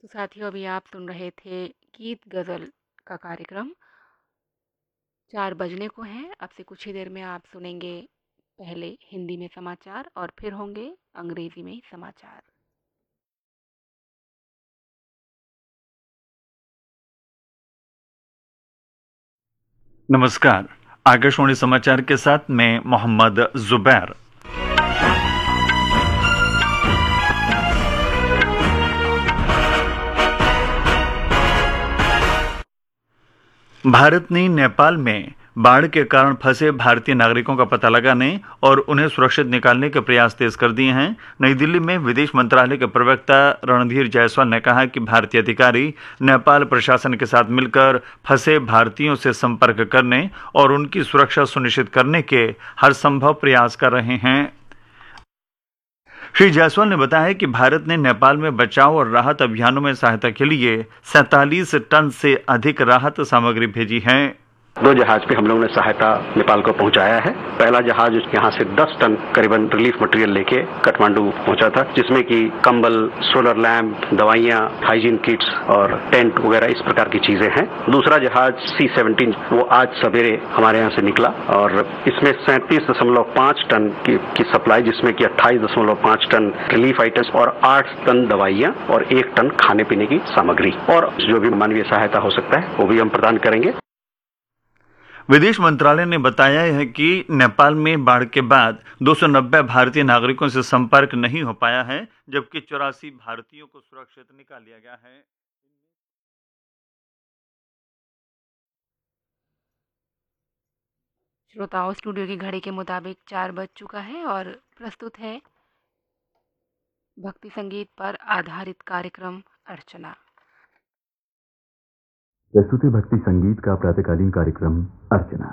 साथियों, अभी आप सुन रहे थे गीत गज़ल का कार्यक्रम। 4 बजने को हैं। अब से कुछ ही देर में आप सुनेंगे पहले हिंदी में समाचार और फिर होंगे अंग्रेजी में समाचार। नमस्कार। आकाशवाणी समाचार के साथ मैं मोहम्मद जुबैर। भारत ने नेपाल में बाढ़ के कारण फंसे भारतीय नागरिकों का पता लगाने और उन्हें सुरक्षित निकालने के प्रयास तेज कर दिए हैं। नई दिल्ली में विदेश मंत्रालय के प्रवक्ता रणधीर जायसवाल ने कहा कि भारतीय अधिकारी नेपाल प्रशासन के साथ मिलकर फंसे भारतीयों से संपर्क करने और उनकी सुरक्षा सुनिश्चित करने के हर संभव प्रयास कर रहे हैं। श्री जायसवाल ने बताया कि भारत ने नेपाल में बचाव और राहत अभियानों में सहायता के लिए 47 टन से अधिक राहत सामग्री भेजी है। 2 जहाज पे हम लोगों ने सहायता नेपाल को पहुंचाया है। पहला जहाज यहाँ से 10 टन करीबन रिलीफ मटेरियल लेके काठमांडू पहुंचा था, जिसमें कि कंबल, सोलर लैंप, दवाइयां, हाइजीन किट्स और टेंट वगैरह इस प्रकार की चीजें हैं। दूसरा जहाज C-17 वो आज सवेरे हमारे यहाँ से निकला और इसमें 37.5 टन की सप्लाई, जिसमें कि 28.5 टन रिलीफ आइटम्स और 8 टन दवाइयां और 1 टन खाने पीने की सामग्री और जो भी मानवीय सहायता हो सकता है वो भी हम प्रदान करेंगे। विदेश मंत्रालय ने बताया है कि नेपाल में बाढ़ के बाद 290 भारतीय नागरिकों से संपर्क नहीं हो पाया है, जबकि 84 भारतीयों को सुरक्षित निकाल लिया गया है। श्रोताओं, स्टूडियो की घड़ी के मुताबिक 4 बज चुका है और प्रस्तुत है भक्ति संगीत पर आधारित कार्यक्रम अर्चना। प्रस्तुति भक्ति संगीत का प्रातःकालीन कार्यक्रम अर्चना।